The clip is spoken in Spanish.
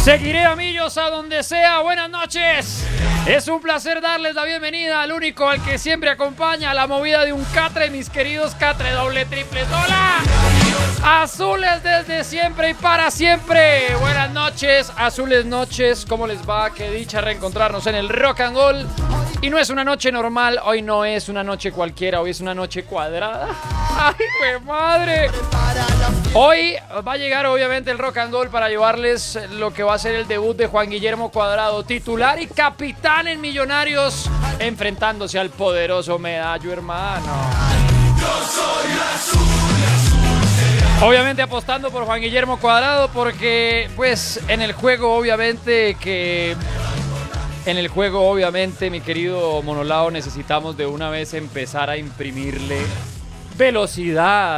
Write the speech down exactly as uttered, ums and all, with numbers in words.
Seguiré a millos a donde sea. Buenas noches. Es un placer darles la bienvenida al único al que siempre acompaña la movida de un catre, mis queridos catre doble triples. ¡Hola! Azules desde siempre y para siempre. Buenas noches, azules noches. ¿Cómo les va? Qué dicha reencontrarnos en el Rock and Roll. Y no es una noche normal, hoy no es una noche cualquiera, hoy es una noche cuadrada. ¡Ay, qué madre! Hoy va a llegar obviamente el Rock and Roll para llevarles lo que va a ser el debut de Juan Guillermo Cuadrado, titular y capitán en Millonarios, enfrentándose al poderoso Medallo, hermano. Yo soy azul, azul, obviamente apostando por Juan Guillermo Cuadrado porque pues en el juego obviamente que... En el juego, obviamente, mi querido Monolao, necesitamos de una vez empezar a imprimirle velocidad